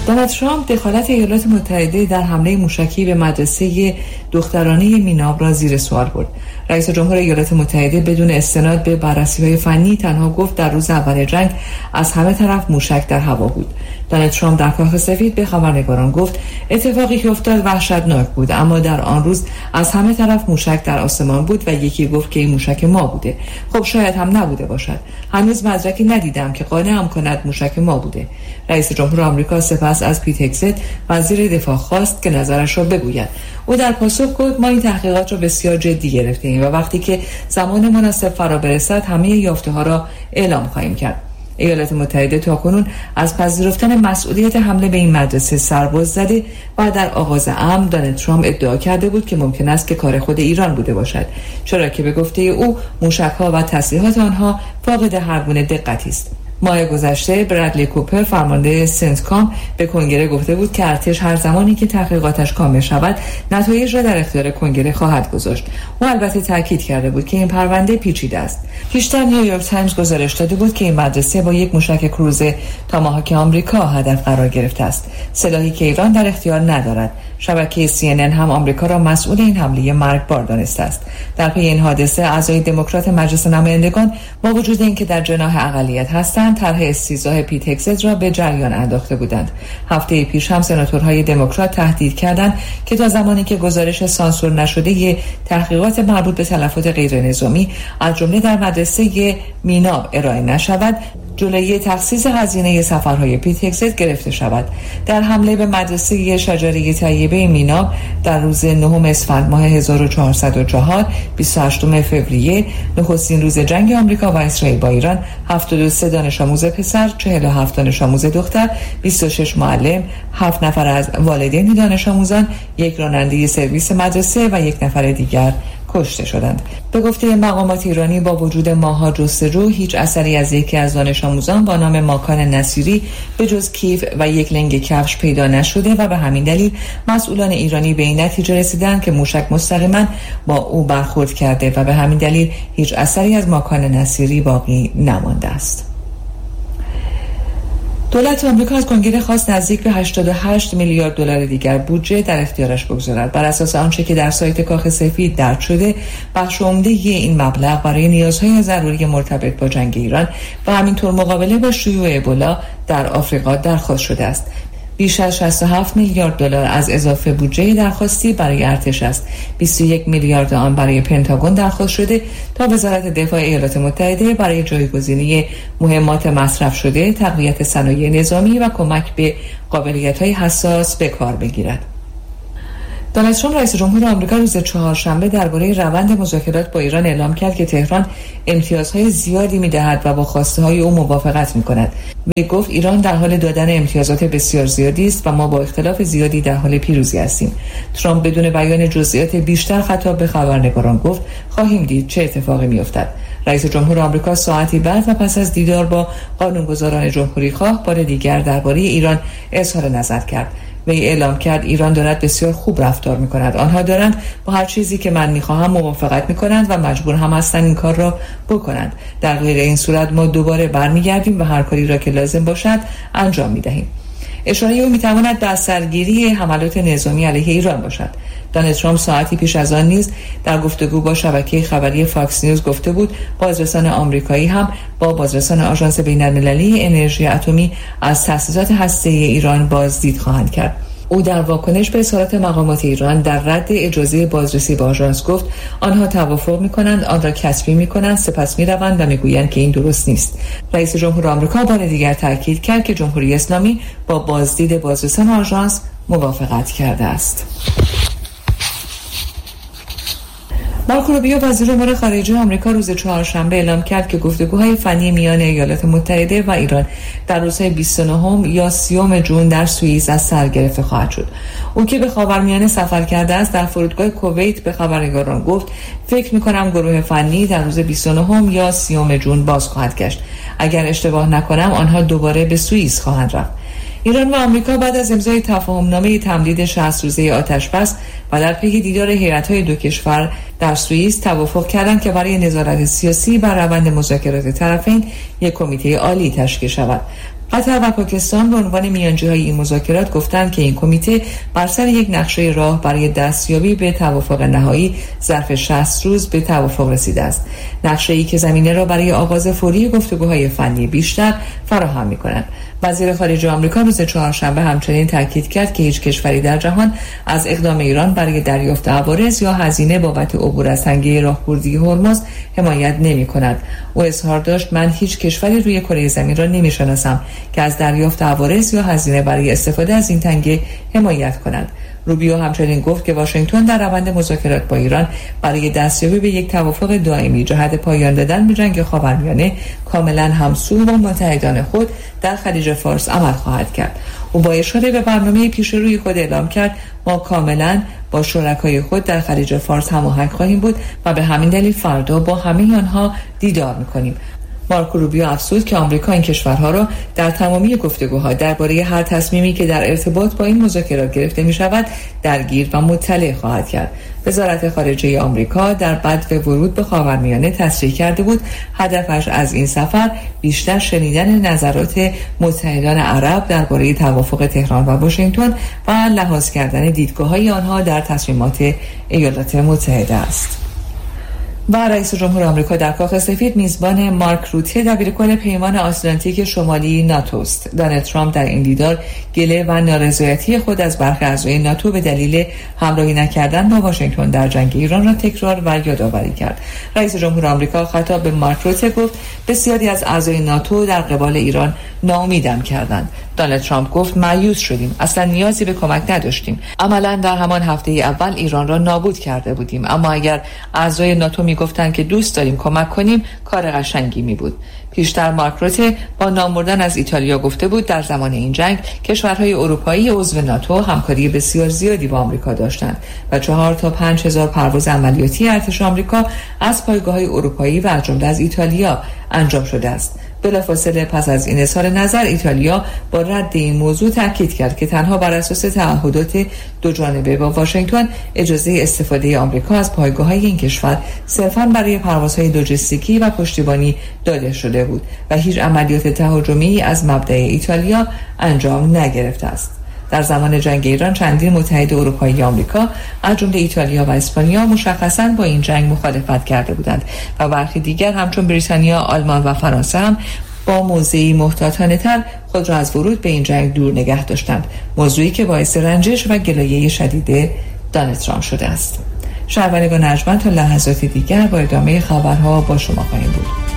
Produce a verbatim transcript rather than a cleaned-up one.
دونالد ترامپ دخالت ایالات متحده در حمله موشکی به مدرسه دخترانه میناب را زیر سوال برد. رئیس جمهور ایالات متحده بدون استناد به بررسی‌های فنی تنها گفت در روز اول جنگ از همه طرف موشک در هوا بود. دونالد ترامپ در کاخ سفید به خبرنگاران گفت اتفاقی که افتاد وحشتناک بود، اما در آن روز از همه طرف موشک در آسمان بود و یکی گفت که این موشک ما بوده. خب شاید هم نبوده باشد. هنوز مدرکی ندیدم که قانعم کند موشک ما بوده. رئیس جمهور آمریکا سپس از پیت هگزت وزیر دفاع خواست که نظرش را بگوید. او در پاسخ گفت ما این تحقیقات را بسیار جدی گرفتیم و وقتی که زمان مناسب فرا برسد همه یافته‌ها را اعلام خواهیم کرد. ایالات متحده تاکنون از پذیرفتن مسئولیت حمله به این مدرسه سرباز زده و در آغاز امر دونالد ترامپ ادعا کرده بود که ممکن است که کار خود ایران بوده باشد، چرا که به گفته او موشک‌ها و تسلیحات آنها فاقد هر گونه دقتی است. ماه گذشته برادلی کوپر فرمانده سنتکام به کنگره گفته بود که ارتش هر زمانی که تحقیقاتش کامل شود نتایج را در اختیار کنگره خواهد گذاشت. او البته تاکید کرده بود که این پرونده پیچیده است. پیشتر نیویورک تایمز گزارش داده بود که این مدرسه با یک موشک کروز تاماهاک آمریکا هدف قرار گرفته است، سلاحی که ایران در اختیار ندارد. شبکه سی ان ان هم آمریکا را مسئول این حمله مرگبار دانسته است. در پی این حادثه اعضای دموکرات مجلس نمایندگان با وجود اینکه در جناح اقلیت هستند طرح استیضاح پیت هگزت را به جریان انداخته بودند. هفته پیش هم سناتورهای دموکرات تهدید کردند که تا زمانی که گزارش سانسور نشده تحقیقات مربوط به تلفات غیر نظامی از جمله در مدرسه میناب ارائه نشود، جلوی تخصیص هزینه سفرهای پیت هگزت گرفته شود. در حمله به مدرسه شجره طیبه میناب در روز نهم اسفند ماه هزار و چهارصد و چهار بیست و هشتم فوریه، نخستین روز جنگ آمریکا و اسرائیل با ایران، هفتاد و سه دانش آموز پسر، چهل و هفت دانش آموز دختر، بیست و شش معلم، هفت نفر از والدین دانش آموزان، یک راننده سرویس مدرسه و یک نفر دیگر کشته شدند. به گفته مقامات ایرانی با وجود ماه‌ها جستجو هیچ اثری از یکی از دانش آموزان با نام ماکان نصیری به جز کیف و یک لنگ کفش پیدا نشده و به همین دلیل مسئولان ایرانی به این نتیجه رسیدند که موشک مستقیما با او برخورد کرده و به همین دلیل هیچ اثری از ماکان نصیری باقی نمانده است. دولت آمریکا از کنگره خواست نزدیک به هشتاد و هشت میلیارد دلار دیگر بودجه در اختیارش بگذارد. بر اساس آنچه که در سایت کاخ سفید درج شده، بخش عمده این مبلغ برای نیازهای ضروری مرتبط با جنگ ایران و همینطور مقابله با شیوع ابولا در آفریقا درخواست شده است. بیش از شصت و هفت میلیارد دلار از اضافه بودجه درخواستی برای ارتش است. بیست و یک میلیارد آن برای پنتاگون درخواست شده تا وزارت دفاع ایالات متحده برای جایگزینی مهمات مصرف شده، تقویت صنایع نظامی و کمک به قابلیت‌های حساس به کار بگیرد. دونالد ترامپ رئیس جمهور آمریکا روز چهارشنبه درباره روند مذاکرات با ایران اعلام کرد که تهران امتیازهای زیادی می‌دهد و با خواسته‌های او موافقت می‌کند. وی گفت ایران در حال دادن امتیازات بسیار زیادی است و ما با اختلاف زیادی در حال پیروزی هستیم. ترامپ بدون بیان جزئیات بیشتر خطاب به خبرنگاران گفت خواهیم دید چه اتفاقی می‌افتد. رئیس جمهور آمریکا ساعتی بعد و پس از دیدار با قانونگذاران جمهوری‌خواه بار دیگر درباره ایران اظهار نظر کرد. وی اعلام کرد ایران دارد بسیار خوب رفتار می‌کند. آنها دارند با هر چیزی که من می‌خواهم موافقت می‌کنند و مجبور هم هستند این کار را بکنند. در غیر این صورت ما دوباره برمیگردیم و هر کاری را که لازم باشد انجام می‌دهیم. اشاره او می‌تواند به سرگیری حملات نظامی علیه ایران باشد. دونالد ترامپ ساعتی پیش از آن نیز در گفتگو با شبکه خبری فاکس نیوز گفته بود بازرسان آمریکایی هم با بازرسان آژانس بین‌المللی انرژی اتمی از تأسیسات هسته‌ای ایران بازدید خواهند کرد. او در واکنش به اظهارات مقامات ایران در رد اجازه بازرسی به آژانس گفت آنها توافق می‌کنند، آن را کسبی می‌کنند، سپس می‌روند و می‌گویند که این درست نیست. رئیس جمهور آمریکا بار دیگر تاکید کرد که جمهوری اسلامی با بازدید بازرسان آژانس موافقت کرده است. مارکو روبیو وزیر امور خارجه آمریکا روز چهارشنبه اعلام کرد که گفتگوهای فنی میان ایالات متحده و ایران در روزهای بیست و نه یا سی ژوئن در سوئیس از سر گرفته خواهد شد. او که به خاورمیانه سفر کرده است در فرودگاه کویت به خبرنگاران گفت فکر می‌کنم گروه فنی در روز بیست و نه یا سی ژوئن باز خواهد گشت. اگر اشتباه نکنم آنها دوباره به سوئیس خواهند رفت. ایران و آمریکا بعد از امضای تفاهمنامه تمدید شصت روزه آتش‌بس و در پی دیدار هیئت‌های دو کشور در سوئیس توافق کردند که برای نظارت سیاسی بر روند مذاکرات طرفین یک کمیته عالی تشکیل شود. قطر و پاکستان به عنوان میانجی‌های این مذاکرات گفتند که این کمیته بر سر یک نقشه راه برای دستیابی به توافق نهایی ظرف شصت روز به توافق رسیده است. نقشه‌ای که زمینه را برای آغاز فوری گفتگوهای فنی بیشتر فراهم می‌کند. وزیر خارجه آمریکا روز چهارشنبه همچنین تاکید کرد که هیچ کشوری در جهان از اقدام ایران برای دریافت عوارض یا هزینه بابت عبور از تنگه راهبردی هرمز حمایت نمی‌کند. او اظهار داشت: من هیچ کشوری روی کره زمین را نمی‌شناسم که از دریافت عوارض یا هزینه برای استفاده از این تنگه حمایت کند. روبیو همچنین گفت که واشنگتن در روند مذاکرات با ایران برای دستیابی به یک توافق دائمی جهت پایان دادن به جنگ خاورمیانه کاملا همسو با متحدان خود در خلیج فارس عمل خواهد کرد. او با اشاره به برنامه پیش روی خود اعلام کرد: ما کاملا با شرکای خود در خلیج فارس هماهنگ خواهیم بود و به همین دلیل فردا با همه آنها دیدار می‌کنیم. مارکو روبیو افزود که آمریکا این کشورها را در تمامی گفتگوها درباره هر تصمیمی که در ارتباط با این مذاکرات گرفته می شود درگیر و مطلع خواهد کرد. وزارت خارجه آمریکا در بدو ورود به خاورمیانه تصریح کرده بود هدفش از این سفر بیشتر شنیدن نظرات متحدان عرب درباره توافق تهران و واشنگتن و لحاظ کردن دیدگاه‌های آنها در تصمیمات ایالات متحده است. و رئیس جمهور آمریکا در کاخ سفید میزبان مارک روته دبیرکل پیمان آتلانتیک شمالی ناتو است. دونالد ترامپ در این دیدار گله و نارضایتی خود از برخی اعضای ناتو به دلیل همراهی نکردن با واشنگتن در جنگ ایران را تکرار و یادآوری کرد. رئیس جمهور آمریکا خطاب به مارک روته گفت: بسیاری از اعضای ناتو در قبال ایران ناامیدم کردند. دونالد ترامپ گفت: مایوس شدیم، اصلا نیازی به کمک نداشتیم. عملاً در همان هفته اول ایران را نابود کرده بودیم، اما اگر اعضای ناتو میگفتند که دوست داریم کمک کنیم کار قشنگی می بود. پیشتر مارک روته با نام بردن از ایتالیا گفته بود در زمان این جنگ کشورهای اروپایی عضو ناتو همکاری بسیار زیادی با آمریکا داشتند و چهار تا پنج هزار پرواز عملیاتی ارتش آمریکا از پایگاه‌های اروپایی و از جمله از ایتالیا انجام شده است. بلافاصله پس از این اظهار نظر ایتالیا با رد این موضوع تاکید کرد که تنها بر اساس تعهدات دو جانبه با واشنگتن اجازه استفاده آمریکا از پایگاه‌های این کشور صرفاً برای پروازهای لوجستیکی و پشتیبانی داده شده بود و هیچ عملیات تهاجمی از مبدأ ایتالیا انجام نگرفته است. در زمان جنگ ایران چندین متحد اروپایی آمریکا از جمله ایتالیا و اسپانیا مشخصاً با این جنگ مخالفت کرده بودند و برخی دیگر همچون بریتانیا، آلمان و فرانسه هم با موضعی محتاطانه‌تر خود را از ورود به این جنگ دور نگه داشتند، موضوعی که باعث رنجش و گلایه شدید دونالد ترامپ شده است. شهروندگان ارجمند تا لحظات دیگر با ادامه خبرها با شما خواهیم بود.